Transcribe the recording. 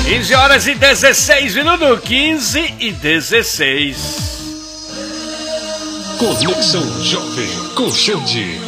15 horas e 16 minutos, 15 e 16. Conexão Jovem com Xande.